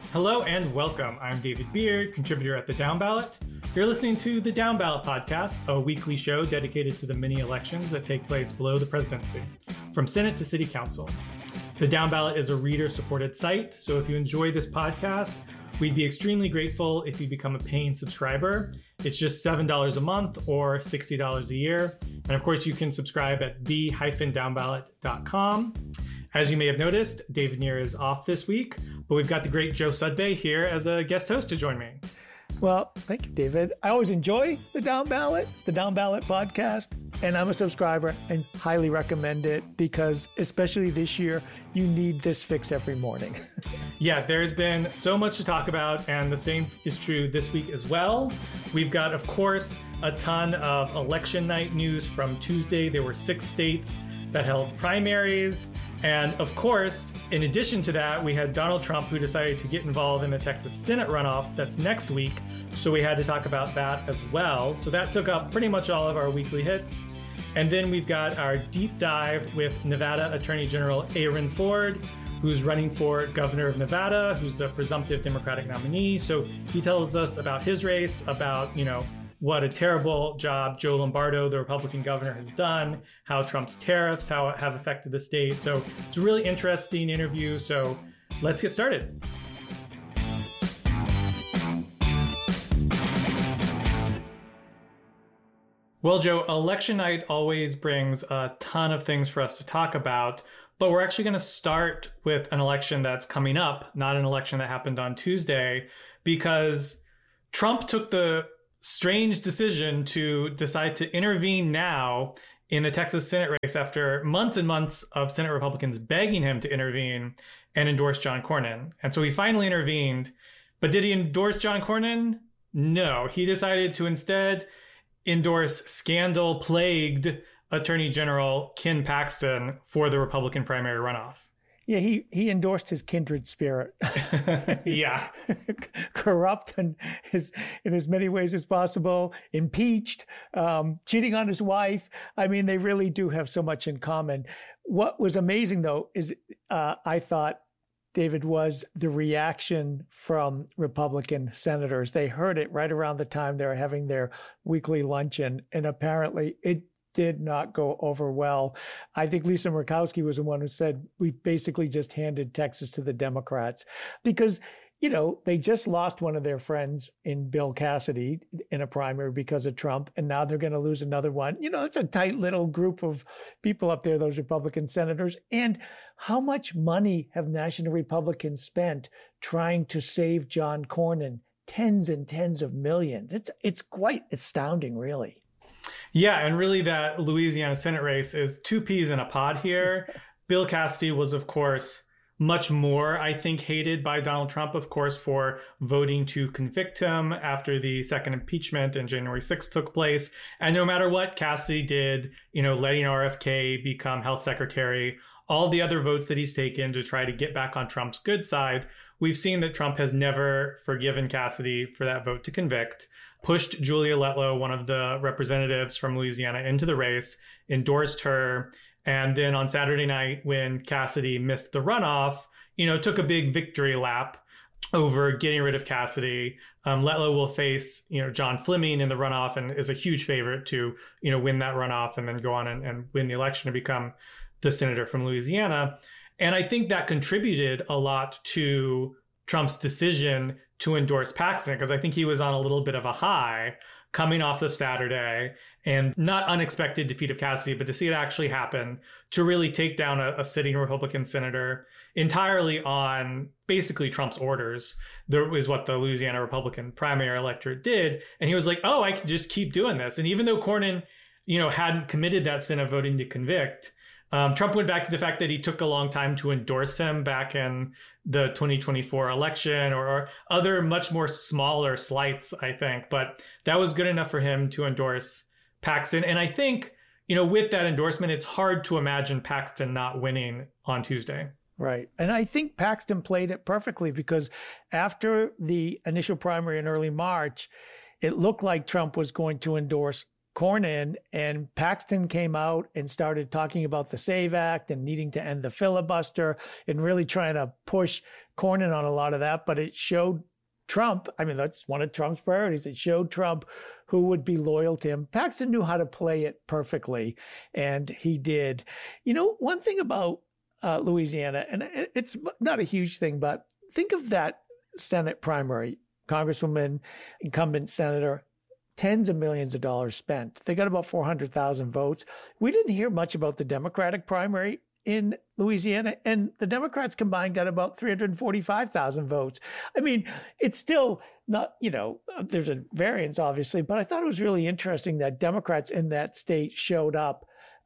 Hello and welcome. I'm David Beard, contributor at The Down Ballot. You're listening to The Down Ballot Podcast, a weekly show dedicated to the mini elections that take place below the presidency, from Senate to City Council. The Down Ballot is a reader-supported site, so if you enjoy this podcast, we'd be extremely grateful if you become a paying subscriber. It's just $7 a month or $60 a year. And of course, you can subscribe at the-downballot.com. As you may have noticed, David Neer is off this week, but we've got the great Joe Sudbay here as a guest host to join me. Well, thank you, David. I always enjoy the Down Ballot podcast, and I'm a subscriber and highly recommend it because, especially this year, you need this fix every morning. Yeah, there's been so much to talk about, and the same is true this week as well. We've got, of course, a ton of election night news from Tuesday. There were 6 states that held primaries. And of course, in addition to that, we had Donald Trump, who decided to get involved in the Texas Senate runoff that's next week. So we had to talk about that as well. So that took up pretty much all of our weekly hits. And then we've got our deep dive with Nevada Attorney General Aaron Ford, who's running for governor of Nevada, who's the presumptive Democratic nominee. So he tells us about his race, about, what a terrible job Joe Lombardo, the Republican governor, has done, how Trump's tariffs have affected the state. So it's a really interesting interview. So let's get started. Well, Joe, election night always brings a ton of things for us to talk about, but we're actually going to start with an election that's coming up, not an election that happened on Tuesday, because Trump took the strange decision to decide to intervene now in the Texas Senate race after months and months of Senate Republicans begging him to intervene and endorse John Cornyn. And so he finally intervened. But did he endorse John Cornyn? No, he decided to instead endorse scandal-plagued Attorney General Ken Paxton for the Republican primary runoff. Yeah, he endorsed his kindred spirit. Yeah. Corrupt in as many ways as possible, impeached, cheating on his wife. I mean, they really do have so much in common. What was amazing, though, is I thought, David, was the reaction from Republican senators. They heard it right around the time they were having their weekly luncheon, and apparently it did not go over well. I think Lisa Murkowski was the one who said, we basically just handed Texas to the Democrats because, they just lost one of their friends in Bill Cassidy in a primary because of Trump, and now they're going to lose another one. It's a tight little group of people up there, those Republican senators. And how much money have National Republicans spent trying to save John Cornyn? Tens and tens of millions. It's quite astounding, really. Yeah, and really that Louisiana Senate race is 2 peas in a pod here. Bill Cassidy was, of course, much more, I think, hated by Donald Trump, of course, for voting to convict him after the second impeachment and January 6th took place. And no matter what Cassidy did, letting RFK become health secretary, all the other votes that he's taken to try to get back on Trump's good side, we've seen that Trump has never forgiven Cassidy for that vote to convict, pushed Julia Letlow, one of the representatives from Louisiana, into the race, endorsed her. And then on Saturday night, when Cassidy missed the runoff, took a big victory lap over getting rid of Cassidy. Letlow will face, John Fleming in the runoff and is a huge favorite to, win that runoff and then go on and win the election to become the senator from Louisiana. And I think that contributed a lot to Trump's decision to endorse Paxton, because I think he was on a little bit of a high coming off of Saturday, and not unexpected defeat of Cassidy, but to see it actually happen, to really take down a sitting Republican senator entirely on basically Trump's orders. There was what the Louisiana Republican primary electorate did. And he was like, oh, I can just keep doing this. And even though Cornyn, hadn't committed that sin of voting to convict, Trump went back to the fact that he took a long time to endorse him back in the 2024 election or other much more smaller slights, I think. But that was good enough for him to endorse Paxton. And I think, with that endorsement, it's hard to imagine Paxton not winning on Tuesday. Right. And I think Paxton played it perfectly because after the initial primary in early March, it looked like Trump was going to endorse Cornyn, and Paxton came out and started talking about the SAVE Act and needing to end the filibuster and really trying to push Cornyn on a lot of that. But it showed Trump, I mean, that's one of Trump's priorities. It showed Trump who would be loyal to him. Paxton knew how to play it perfectly, and he did. You know, one thing about Louisiana, and it's not a huge thing, but think of that Senate primary, Congresswoman, incumbent senator, tens of millions of dollars spent. They got about 400,000 votes. We didn't hear much about the Democratic primary in Louisiana, and the Democrats combined got about 345,000 votes. I mean, it's still not, you know, there's a variance, obviously, but I thought it was really interesting that Democrats in that state showed up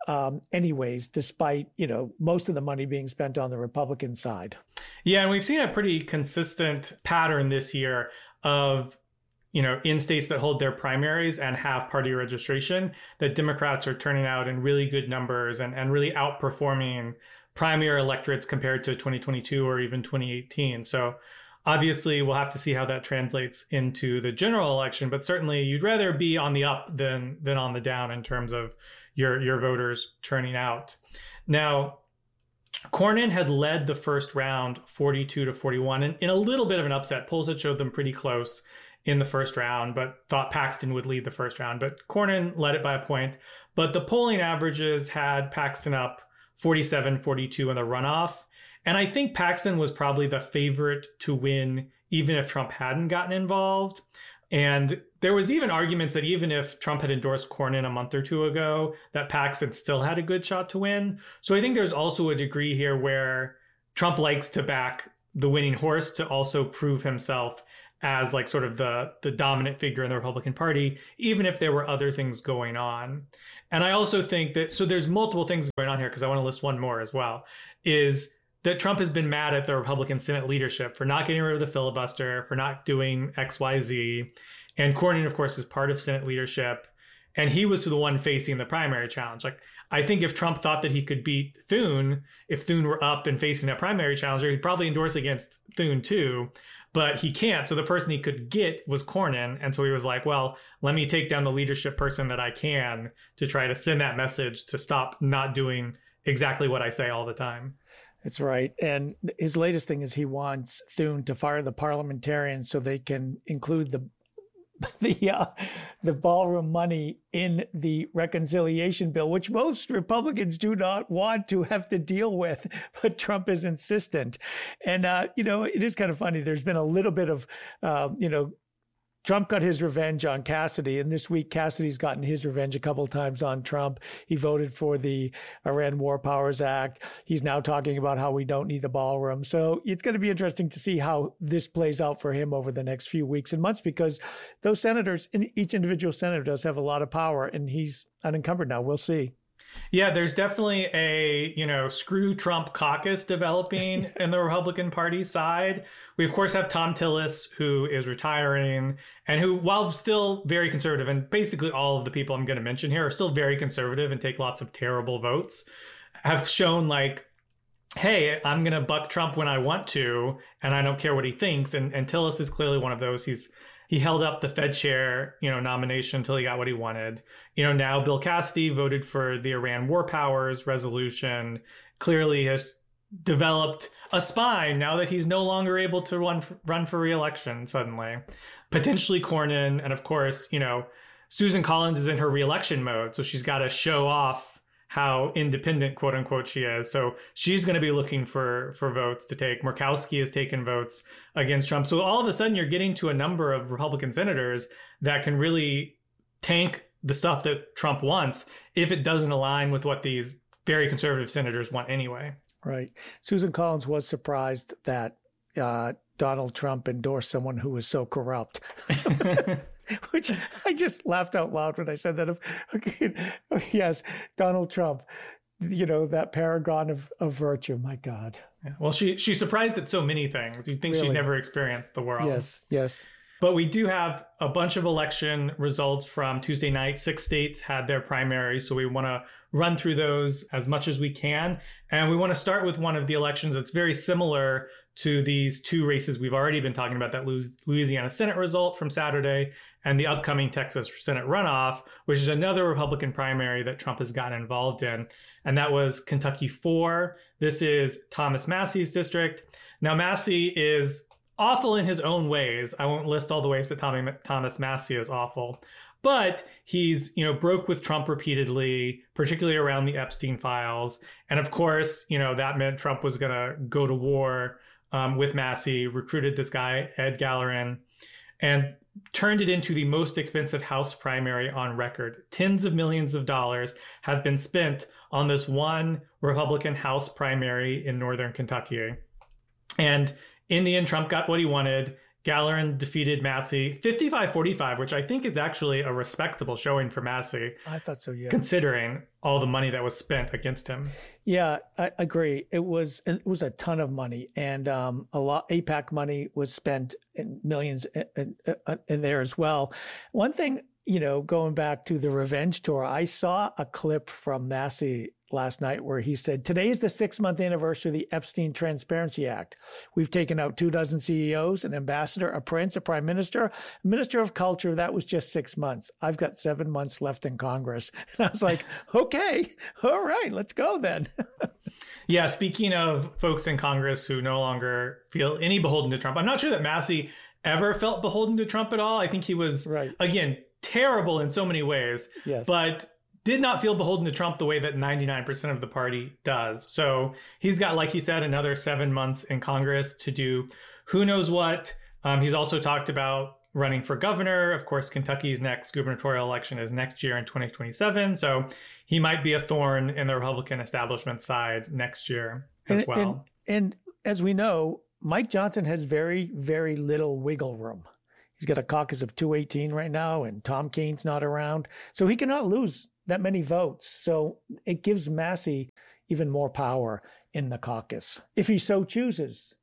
anyways, despite, you know, most of the money being spent on the Republican side. Yeah, and we've seen a pretty consistent pattern this year of, you know, in states that hold their primaries and have party registration, that Democrats are turning out in really good numbers and really outperforming primary electorates compared to 2022 or even 2018. So obviously, we'll have to see how that translates into the general election, but certainly you'd rather be on the up than on the down in terms of your voters turning out. Now, Cornyn had led the first round 42-41 and in a little bit of an upset. Polls had showed them pretty close in the first round, but thought Paxton would lead the first round. But Cornyn led it by a point. But the polling averages had Paxton up 47-42 in the runoff. And I think Paxton was probably the favorite to win, even if Trump hadn't gotten involved. And there was even arguments that even if Trump had endorsed Cornyn a month or two ago, that Paxton still had a good shot to win. So I think there's also a degree here where Trump likes to back the winning horse to also prove himself as like sort of the dominant figure in the Republican Party, even if there were other things going on. And I also think that, so there's multiple things going on here, because I want to list one more as well, is that Trump has been mad at the Republican Senate leadership for not getting rid of the filibuster, for not doing X, Y, Z. And Cornyn, of course, is part of Senate leadership. And he was the one facing the primary challenge. Like, I think if Trump thought that he could beat Thune, if Thune were up and facing a primary challenger, he'd probably endorse against Thune too. But he can't. So the person he could get was Cornyn. And so he was like, well, let me take down the leadership person that I can to try to send that message to stop not doing exactly what I say all the time. That's right. And his latest thing is he wants Thune to fire the parliamentarians so they can include the ballroom money in the reconciliation bill, which most Republicans do not want to have to deal with, but Trump is insistent. And, you know, it is kind of funny. There's been a little bit of, you know, Trump got his revenge on Cassidy, and this week Cassidy's gotten his revenge a couple of times on Trump. He voted for the Iran War Powers Act. He's now talking about how we don't need the ballroom. So it's going to be interesting to see how this plays out for him over the next few weeks and months, because those senators, each individual senator does have a lot of power, and he's unencumbered now. We'll see. Yeah, there's definitely a, you know, screw Trump caucus developing in the Republican Party side. We, of course, have Thom Tillis, who is retiring and who, while still very conservative, and basically all of the people I'm going to mention here are still very conservative and take lots of terrible votes, have shown like, hey, I'm going to buck Trump when I want to, and I don't care what he thinks. And Tillis is clearly one of those. He held up the Fed chair, you know, nomination until he got what he wanted. You know, now Bill Cassidy voted for the Iran War Powers resolution, clearly has developed a spine now that he's no longer able to run for re-election suddenly. Potentially Cornyn, and of course, you know, Susan Collins is in her re-election mode, so she's got to show off how independent, quote unquote, she is. So she's going to be looking for votes to take. Murkowski has taken votes against Trump. So all of a sudden you're getting to a number of Republican senators that can really tank the stuff that Trump wants if it doesn't align with what these very conservative senators want anyway. Right. Susan Collins was surprised that Donald Trump endorsed someone who was so corrupt. Which I just laughed out loud when I said that. Yes, Donald Trump, you know, that paragon of virtue. My God. Yeah. Well, she's surprised at so many things. You'd think really? She'd never experienced the world. Yes. But we do have a bunch of election results from Tuesday night. 6 states had their primaries, so we want to run through those as much as we can. And we want to start with one of the elections that's very similar to these two races we've already been talking about, that Louisiana Senate result from Saturday and the upcoming Texas Senate runoff, which is another Republican primary that Trump has gotten involved in. And that was Kentucky 4. This is Thomas Massie's district. Now, Massie is awful in his own ways. I won't list all the ways that Thomas Massie is awful. But he's, broke with Trump repeatedly, particularly around the Epstein files. And of course, that meant Trump was going to go to war with Massie, recruited this guy, Ed Gallerin, and turned it into the most expensive House primary on record. Tens of millions of dollars have been spent on this one Republican House primary in Northern Kentucky. And in the end, Trump got what he wanted. Gallerin defeated Massie 55-45, which I think is actually a respectable showing for Massie. I thought so, yeah. Considering all the money that was spent against him. Yeah, I agree. It was a ton of money, and a lot AIPAC money was spent in millions in there as well. One thing, going back to the revenge tour, I saw a clip from Massie last night where he said, "Today is the 6-month anniversary of the Epstein Transparency Act. We've taken out 24 CEOs, an ambassador, a prince, a prime minister, a minister of culture. That was just 6 months. I've got 7 months left in Congress." And I was like, okay, all right, let's go then. Yeah, speaking of folks in Congress who no longer feel any beholden to Trump, I'm not sure that Massie ever felt beholden to Trump at all. I think he was, again, terrible in so many ways, yes, but did not feel beholden to Trump the way that 99% of the party does. So he's got, like he said, another 7 months in Congress to do who knows what. He's also talked about running for governor. Of course, Kentucky's next gubernatorial election is next year in 2027. So he might be a thorn in the Republican establishment side next year as well. And as we know, Mike Johnson has very, very little wiggle room. He's got a caucus of 218 right now, and Tom Kaine's not around. So he cannot lose that many votes. So it gives Massie even more power in the caucus, if he so chooses.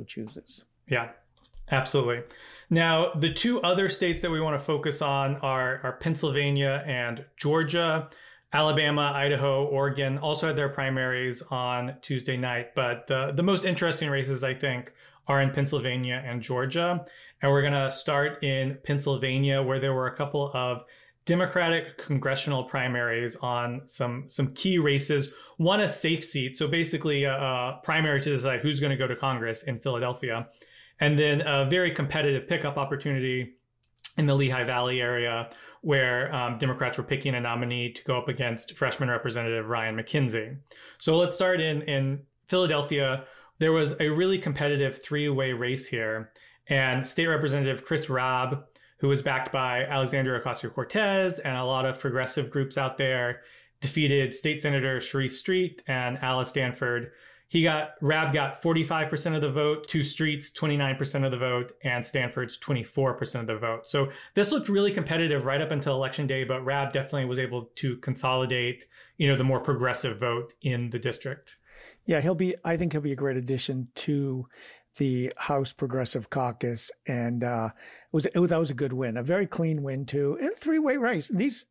Yeah, absolutely. Now, the two other states that we want to focus on are Pennsylvania and Georgia. Alabama, Idaho, Oregon also had their primaries on Tuesday night. But the most interesting races, I think, are in Pennsylvania and Georgia. And we're going to start in Pennsylvania, where there were a couple of Democratic congressional primaries on some key races. One, a safe seat, so basically a primary to decide who's going to go to Congress in Philadelphia. And then a very competitive pickup opportunity in the Lehigh Valley area, where Democrats were picking a nominee to go up against freshman Representative Ryan McKenzie. So let's start in Philadelphia. There was a really competitive three-way race here, and State Representative Chris Rabb, who was backed by Alexandria Ocasio-Cortez and a lot of progressive groups out there, defeated State Senator Sharif Street and Alice Stanford. Rabb got 45% of the vote, to Street's 29% of the vote, and Stanford's 24% of the vote. So this looked really competitive right up until Election Day, but Rabb definitely was able to consolidate, the more progressive vote in the district. Yeah, I think he'll be a great addition to the House Progressive Caucus, and that was a good win, a very clean win too, and three-way race. These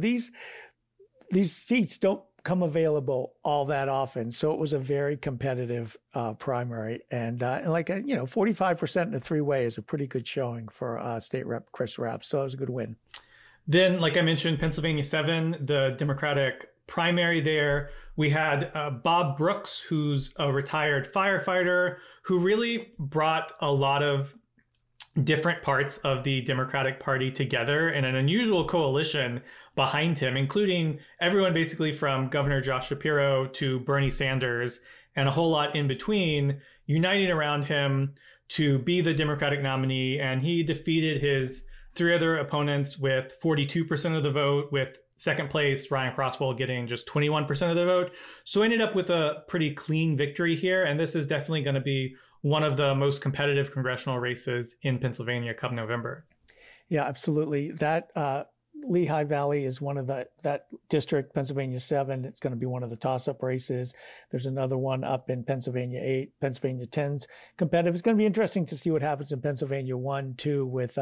seats don't come available all that often, so it was a very competitive primary, and 45% in a three-way is a pretty good showing for State Rep Chris Rabb. So it was a good win. Then, like I mentioned, Pennsylvania 7, the Democratic primary there, we had Bob Brooks, who's a retired firefighter, who really brought a lot of different parts of the Democratic Party together in an unusual coalition behind him, including everyone basically from Governor Josh Shapiro to Bernie Sanders and a whole lot in between, uniting around him to be the Democratic nominee. And he defeated his three other opponents with 42% of the vote, with second place Ryan Crosswell getting just 21% of the vote. So ended up with a pretty clean victory here. And this is definitely going to be one of the most competitive congressional races in Pennsylvania come November. Yeah, absolutely. That Lehigh Valley is one of that district, Pennsylvania 7. It's going to be one of the toss-up races. There's another one up in Pennsylvania 8, Pennsylvania 10's competitive. It's going to be interesting to see what happens in Pennsylvania 1, 2 with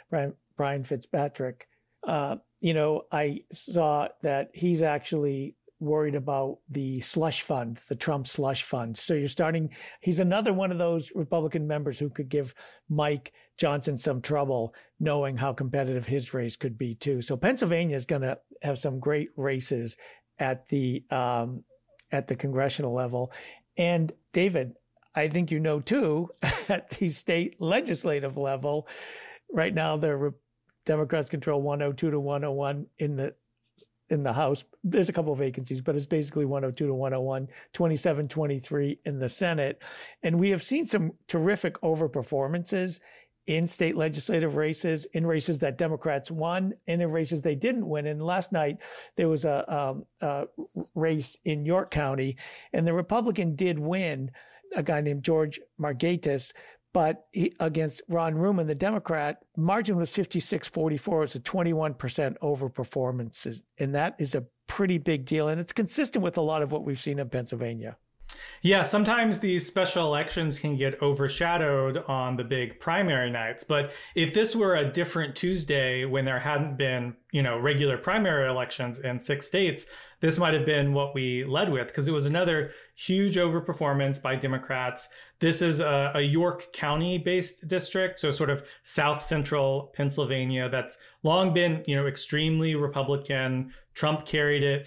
Brian Fitzpatrick. I saw that he's actually worried about the slush fund, the Trump slush fund. So he's another one of those Republican members who could give Mike Johnson some trouble, knowing how competitive his race could be too. So Pennsylvania is going to have some great races at the congressional level. And David, I think you know too, at the state legislative level, right now the Democrats control 102 to 101 in the House. There's a couple of vacancies, but it's basically 102 to 101, 27-23 in the Senate. And we have seen some terrific overperformances in state legislative races, in races that Democrats won, and in races they didn't win. And last night, there was a race in York County, and the Republican did win, a guy named George Margaitis, but against Ron Ruman, the Democrat, margin was 56-44. It's a 21% overperformance. And that is a pretty big deal. And it's consistent with a lot of what we've seen in Pennsylvania. Yeah, sometimes these special elections can get overshadowed on the big primary nights. But if this were a different Tuesday when there hadn't been, regular primary elections in 6 states, this might have been what we led with, because it was another huge overperformance by Democrats. This is a York County-based district, so sort of south central Pennsylvania, that's long been, extremely Republican. Trump carried it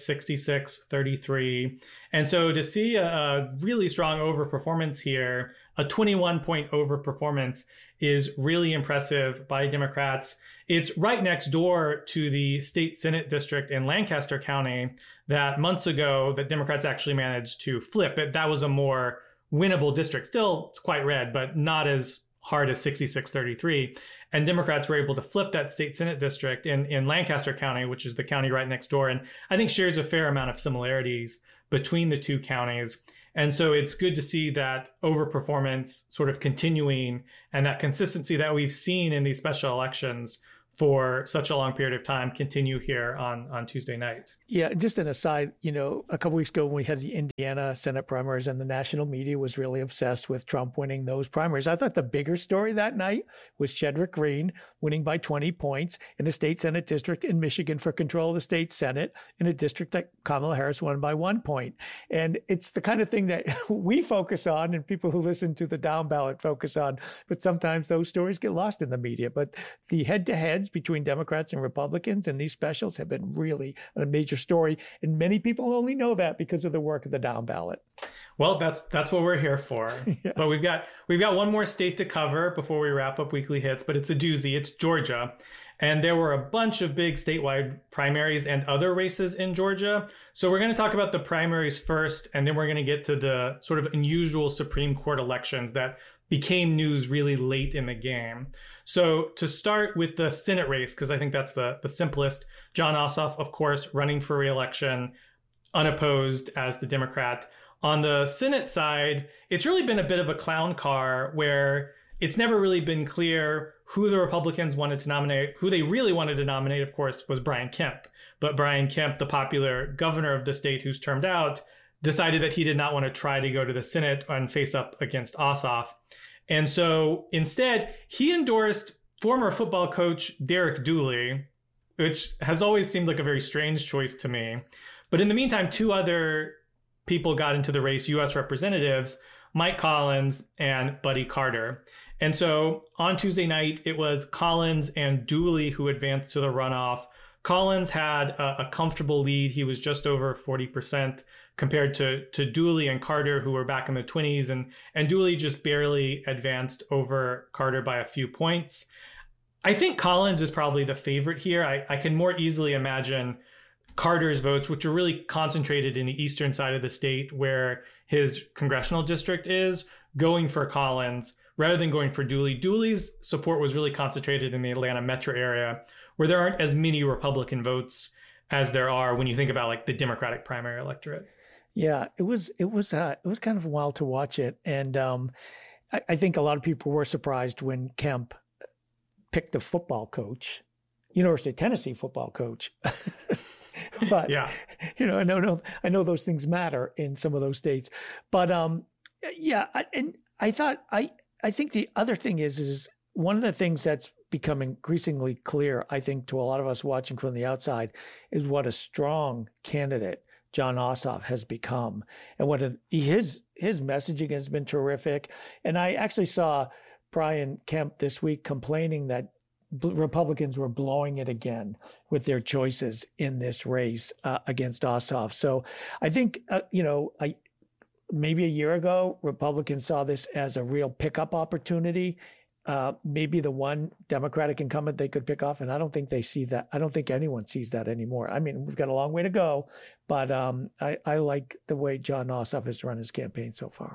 66-33. And so to see a really strong overperformance here, a 21-point overperformance, is really impressive by Democrats. It's right next door to the state Senate district in Lancaster County that months ago that Democrats actually managed to flip. That was a more winnable district, still quite red, but not as hard as 66-33. And Democrats were able to flip that state Senate district in Lancaster County, which is the county right next door, and I think shares a fair amount of similarities between the two counties. And so it's good to see that overperformance sort of continuing, and that consistency that we've seen in these special elections for such a long period of time continue here on Tuesday night. Yeah, just an aside, a couple weeks ago when we had the Indiana Senate primaries, and the national media was really obsessed with Trump winning those primaries. I thought the bigger story that night was Shedrick Green winning by 20 points in a state Senate district in Michigan for control of the state Senate, in a district that Kamala Harris won by 1 point. And it's the kind of thing that we focus on, and people who listen to the down ballot focus on, but sometimes those stories get lost in the media. But the head-to-heads between Democrats and Republicans in these specials have been really a major story, and many people only know that because of the work of the down ballot. Well, that's what we're here for. Yeah. But we've got one more state to cover before we wrap up Weekly Hits, but it's a doozy. It's Georgia. And there were a bunch of big statewide primaries and other races in Georgia. So we're going to talk about the primaries first, and then we're going to get to the sort of unusual Supreme Court elections that became news really late in the game. So to start with the Senate race, because I think that's the simplest, Jon Ossoff, of course, running for re-election, unopposed as the Democrat. On the Senate side, it's really been a bit of a clown car where it's never really been clear who the Republicans wanted to nominate. Who they really wanted to nominate, of course, was Brian Kemp. But Brian Kemp, the popular governor of the state who's termed out, decided that he did not want to try to go to the Senate and face up against Ossoff. And so instead, he endorsed former football coach Derek Dooley, which has always seemed like a very strange choice to me. But in the meantime, 2 other people got into the race, U.S. representatives, Mike Collins and Buddy Carter. And so on Tuesday night, it was Collins and Dooley who advanced to the runoff. Collins had a comfortable lead. He was just over 40% compared to Dooley and Carter, who were back in the 20s. And Dooley just barely advanced over Carter by a few points. I think Collins is probably the favorite here. I can more easily imagine Carter's votes, which are really concentrated in the eastern side of the state where his congressional district is, going for Collins rather than going for Dooley. Dooley's support was really concentrated in the Atlanta metro area, where there aren't as many Republican votes as there are when you think about like the Democratic primary electorate. Yeah, it was kind of wild to watch it. And I think a lot of people were surprised when Kemp picked the football coach, University of Tennessee football coach. But, yeah, I know those things matter in some of those states. But and I think the other thing is one of the things that's become increasingly clear, I think, to a lot of us watching from the outside, is what a strong candidate Jon Ossoff has become, and what his messaging has been terrific. And I actually saw Brian Kemp this week complaining that Republicans were blowing it again with their choices in this race against Ossoff. So I think, maybe a year ago, Republicans saw this as a real pickup opportunity, maybe the one Democratic incumbent they could pick off. And I don't think they see that. I don't think anyone sees that anymore. I mean, we've got a long way to go, but I like the way Jon Ossoff has run his campaign so far.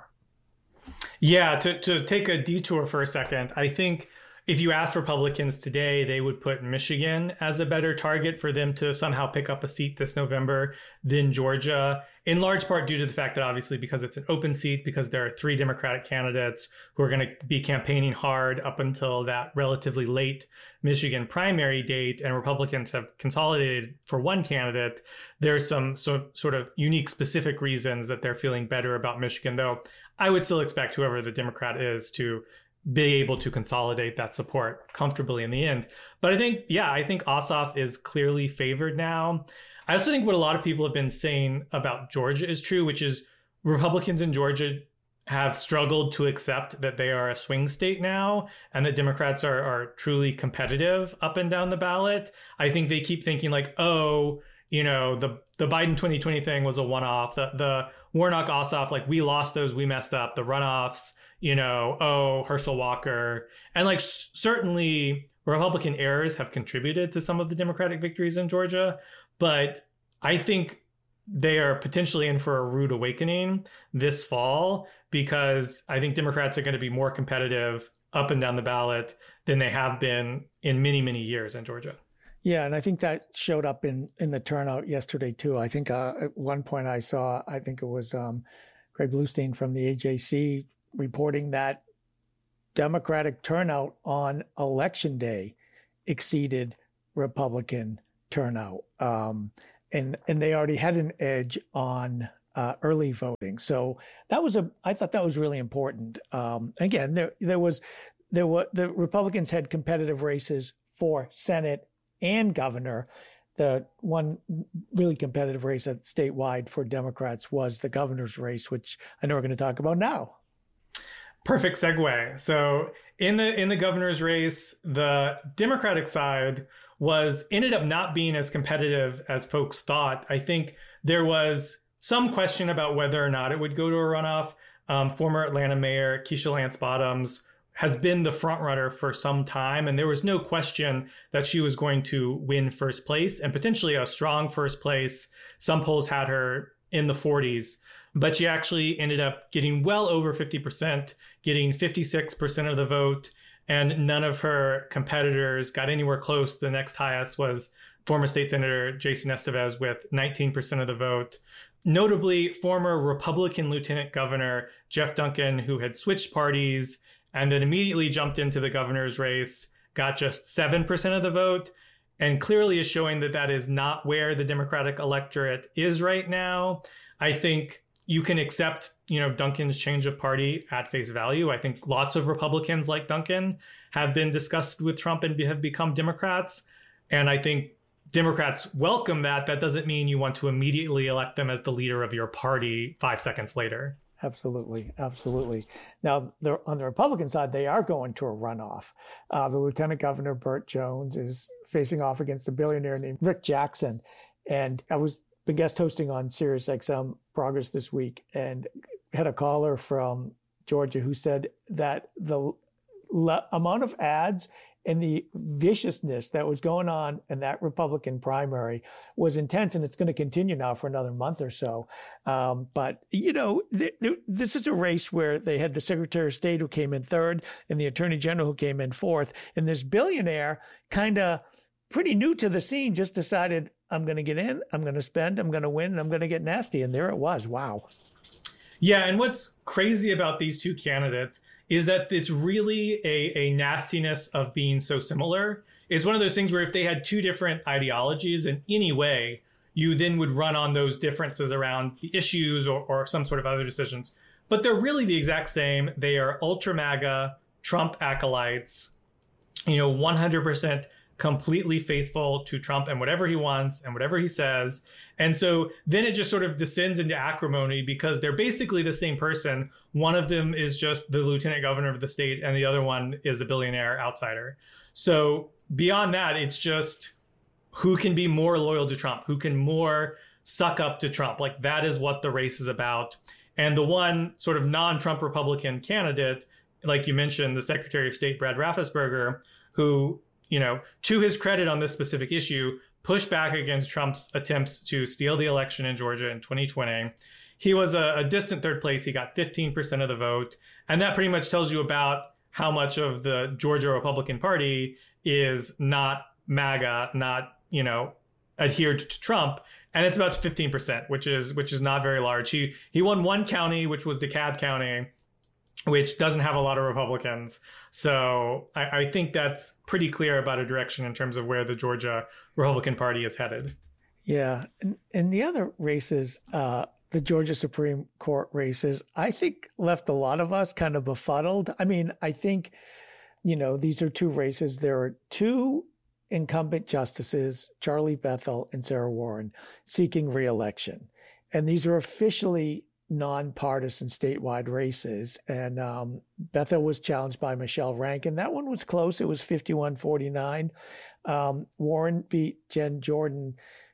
Yeah, to take a detour for a second, I think if you asked Republicans today, they would put Michigan as a better target for them to somehow pick up a seat this November than Georgia, in large part due to the fact that obviously because it's an open seat, because there are 3 Democratic candidates who are going to be campaigning hard up until that relatively late Michigan primary date, and Republicans have consolidated for one candidate, there's some sort of unique specific reasons that they're feeling better about Michigan, though I would still expect whoever the Democrat is to be able to consolidate that support comfortably in the end. But I think Ossoff is clearly favored now. I also think what a lot of people have been saying about Georgia is true, which is Republicans in Georgia have struggled to accept that they are a swing state now and that Democrats are truly competitive up and down the ballot. I think they keep thinking like, the Biden 2020 thing was a one-off. The Warnock-Ossoff, like we lost those, we messed up. The runoffs, Herschel Walker. And like certainly Republican errors have contributed to some of the Democratic victories in Georgia. But I think they are potentially in for a rude awakening this fall, because I think Democrats are going to be more competitive up and down the ballot than they have been in many, many years in Georgia. Yeah, and I think that showed up in the turnout yesterday, too. I think at one point I saw, I think it was Craig Bluestein from the AJC reporting that Democratic turnout on Election Day exceeded Republican turnout. And they already had an edge on early voting. So I thought that was really important. Again, the Republicans had competitive races for Senate and governor. The one really competitive race statewide for Democrats was the governor's race, which I know we're going to talk about now. Perfect segue. So in the governor's race, the Democratic side ended up not being as competitive as folks thought. I think there was some question about whether or not it would go to a runoff. Former Atlanta Mayor Keisha Lance Bottoms has been the frontrunner for some time, and there was no question that she was going to win first place, and potentially a strong first place. Some polls had her in the 40s, but she actually ended up getting well over 50%, getting 56% of the vote, and none of her competitors got anywhere close. The next highest was former state senator Jason Estevez with 19% of the vote. Notably, former Republican Lieutenant Governor Jeff Duncan, who had switched parties and then immediately jumped into the governor's race, got just 7% of the vote, and clearly is showing that that is not where the Democratic electorate is right now. I think you can accept, Duncan's change of party at face value. I think lots of Republicans like Duncan have been disgusted with Trump and have become Democrats. And I think Democrats welcome that. That doesn't mean you want to immediately elect them as the leader of your party 5 seconds later. Absolutely. Absolutely. Now, on the Republican side, they are going to a runoff. The Lieutenant Governor, Burt Jones, is facing off against a billionaire named Rick Jackson. And I was been guest hosting on SiriusXM Progress this week and had a caller from Georgia who said that the amount of ads and the viciousness that was going on in that Republican primary was intense, and it's going to continue now for another month or so. But, this is a race where they had the Secretary of State who came in third and the Attorney General who came in fourth. And this billionaire, kind of pretty new to the scene, just decided, I'm going to get in, I'm going to spend, I'm going to win, and I'm going to get nasty. And there it was. Wow. Yeah. And what's crazy about these two candidates is that it's really a nastiness of being so similar. It's one of those things where if they had two different ideologies in any way, you then would run on those differences around the issues or some sort of other decisions. But they're really the exact same. They are ultra MAGA, Trump acolytes, 100% completely faithful to Trump and whatever he wants and whatever he says. And so then it just sort of descends into acrimony because they're basically the same person. One of them is just the lieutenant governor of the state and the other one is a billionaire outsider. So beyond that, it's just who can be more loyal to Trump, who can more suck up to Trump. Like that is what the race is about. And the one sort of non-Trump Republican candidate, like you mentioned, the Secretary of State, Brad Raffensperger, who, you know, to his credit on this specific issue, pushed back against Trump's attempts to steal the election in Georgia in 2020. He was a distant third place. He got 15% of the vote. And that pretty much tells you about how much of the Georgia Republican Party is not MAGA, not, you know, adhered to Trump. And it's about 15%, which is not very large. He won one county, which was DeKalb County, which doesn't have a lot of Republicans. So I think that's pretty clear about a direction in terms of where the Georgia Republican Party is headed. Yeah. And the other races, the Georgia Supreme Court races, I think left a lot of us kind of befuddled. I mean, I think, you know, these are two races. There are two incumbent justices, Charlie Bethel and Sarah Warren, seeking re-election. And these are officially nonpartisan statewide races. And Bethel was challenged by Michelle Rankin. That one was close. It was 51-49. Warren beat Jen Jordan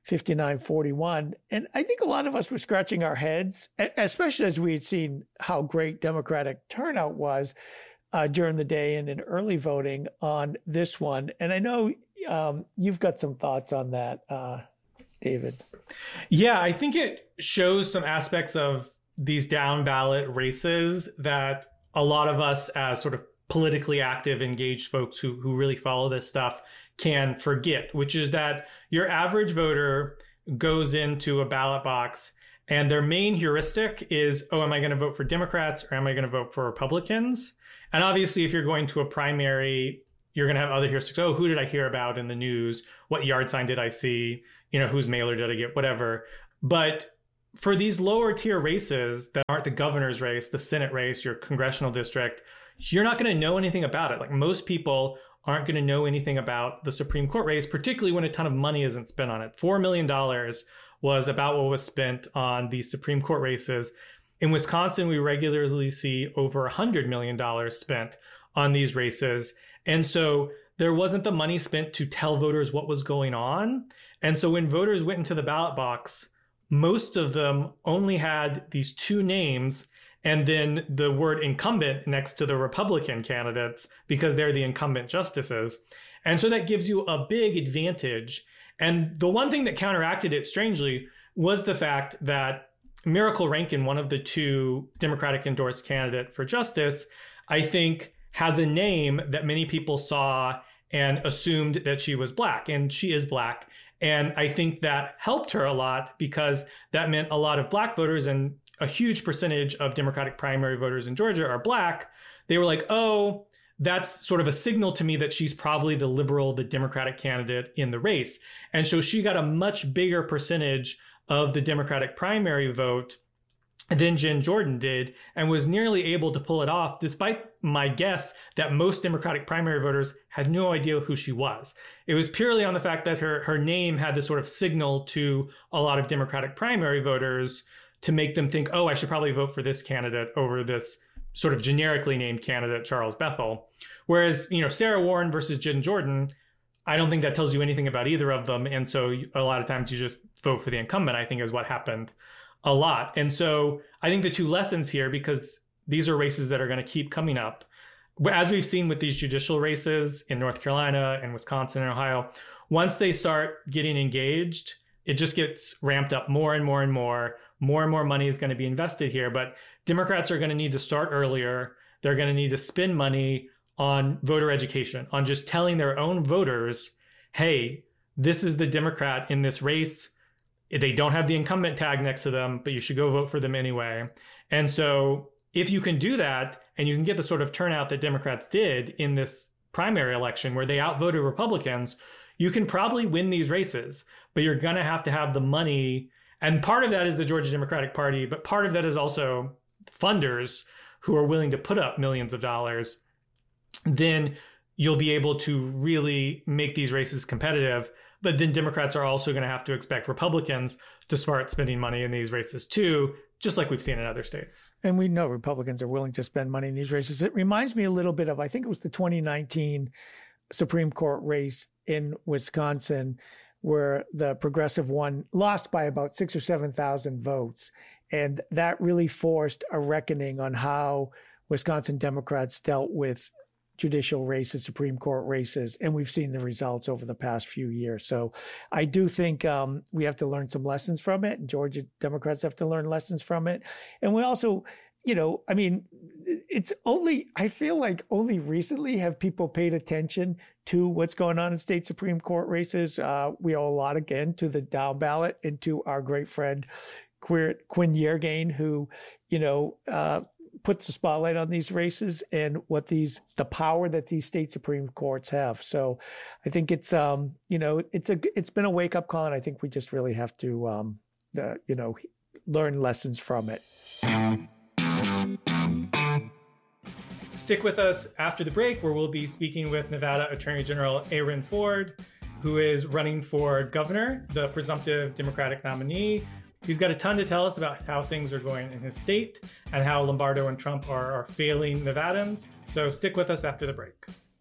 59-41. And I think a lot of us were scratching our heads, especially as we had seen how great Democratic turnout was during the day and in early voting on this one. And I know you've got some thoughts on that, David. Yeah, I think it shows some aspects of these down ballot races that a lot of us as sort of politically active, engaged folks who really follow this stuff can forget, which is that your average voter goes into a ballot box and their main heuristic is, oh, am I going to vote for Democrats or am I going to vote for Republicans? And obviously, if you're going to a primary, you're going to have other heuristics. Oh, who did I hear about in the news? What yard sign did I see? You know, whose mailer did I get? Whatever. But for these lower tier races that aren't the governor's race, the Senate race, your congressional district, you're not going to know anything about it. Like most people aren't going to know anything about the Supreme Court race, particularly when a ton of money isn't spent on it. $4 million was about what was spent on the Supreme Court races. In Wisconsin, we regularly see over $100 million spent on these races. And so there wasn't the money spent to tell voters what was going on. And so when voters went into the ballot box, most of them only had these two names and then the word incumbent next to the Republican candidates because they're the incumbent justices. And so that gives you a big advantage. And the one thing that counteracted it, strangely, was the fact that Miracle Rankin, one of the two Democratic endorsed candidate for justice, I think has a name that many people saw and assumed that she was Black, and she is Black. And I think that helped her a lot because that meant a lot of Black voters, and a huge percentage of Democratic primary voters in Georgia are Black. They were like, oh, that's sort of a signal to me that she's probably the liberal, the Democratic candidate in the race. And so she got a much bigger percentage of the Democratic primary vote than Jen Jordan did, and was nearly able to pull it off, despite my guess that most Democratic primary voters had no idea who she was. It was purely on the fact that her name had this sort of signal to a lot of Democratic primary voters to make them think, oh, I should probably vote for this candidate over this sort of generically named candidate, Charles Bethel. Whereas, you know, Sarah Warren versus Jen Jordan, I don't think that tells you anything about either of them. And so a lot of times you just vote for the incumbent, I think is what happened a lot. And so I think the two lessons here, because these are races that are going to keep coming up, as we've seen with these judicial races in North Carolina and Wisconsin and Ohio, once they start getting engaged, it just gets ramped up more and more and more. More and more money is going to be invested here. But Democrats are going to need to start earlier. They're going to need to spend money on voter education, on just telling their own voters, hey, this is the Democrat in this race. They don't have the incumbent tag next to them, but you should go vote for them anyway. And so if you can do that and you can get the sort of turnout that Democrats did in this primary election where they outvoted Republicans, you can probably win these races, but you're going to have the money. And part of that is the Georgia Democratic Party, but part of that is also funders who are willing to put up millions of dollars. Then you'll be able to really make these races competitive. But then Democrats are also going to have to expect Republicans to start spending money in these races too, just like we've seen in other states. And we know Republicans are willing to spend money in these races. It reminds me a little bit of, I think it was the 2019 Supreme Court race in Wisconsin, where the progressive one lost by about 6,000 or 7,000 votes. And that really forced a reckoning on how Wisconsin Democrats dealt with judicial races, Supreme Court races, and we've seen the results over the past few years. So I do think we have to learn some lessons from it, and Georgia Democrats have to learn lessons from it. And we also, I feel like only recently have people paid attention to what's going on in state Supreme Court races. We owe a lot, again, to the down ballot and to our great friend, Quinn Yeargain, who, puts the spotlight on these races and the power that these state Supreme Courts have. So I think it's it's been a wake up call, and I think we just really have to learn lessons from it. Stick with us after the break, where we'll be speaking with Nevada Attorney General Aaron Ford, who is running for governor, the presumptive Democratic nominee. He's got a ton to tell us about how things are going in his state and how Lombardo and Trump are failing Nevadans. So stick with us after the break.